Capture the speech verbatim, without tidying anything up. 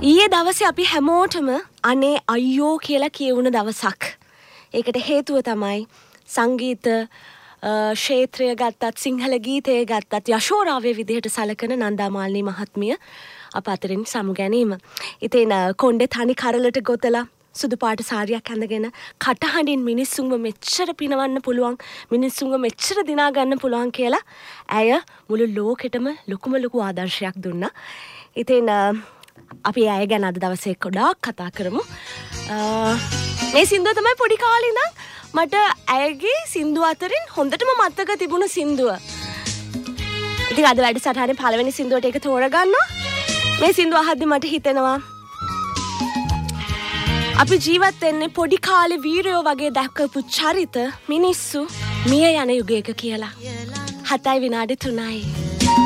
ඊයේ දවසේ අපි හැමෝටම අනේ අයියෝ කියලා කියවුන දවසක්. ඒකට හේතුව තමයි සංගීත ක්ෂේත්‍රය ගත්තත් සිංහල ගීතය ගත්තත් යශෝරාවේ විදිහට සලකන නන්දාමාලිනී මහත්මිය අප අතරින් සමු ගැනීම. ඉතින් කොණ්ඩේ තනි කරලට ගොතලා සුදු පාට සාරියක් ඇඳගෙන කටහඬින් මිනිස්සුන්ව මෙච්චර පිනවන්න පුළුවන්, මිනිස්සුන්ව මෙච්චර දිනා ගන්න පුළුවන් කියලා ඇය මුළු ලෝකෙටම ලොකුම ලොකු ආදර්ශයක් දුන්නා. ඉතින් අපි ඇය ගැන අද දවසේ ගොඩාක් කතා කරමු. මේ සින්දුව තමයි පොඩි කාලේ ඉඳන් මට ඇයගේ සින්දුව අතරින් හොඳටම මතක තිබුණ සින්දුව. ඉතින් අද වැඩසටහනේ පළවෙනි සින්දුවට ඒක තෝරගන්නවා. මේ සින්දුව අහද්දි මට හිතෙනවා අපි ජීවත් වෙන්නේ පොඩි කාලේ වීරයෝ වගේ දැක්කපු චරිත මිනිස්සු මිය යන යුගයක කියලා. හතයි විනාඩි තුනයි.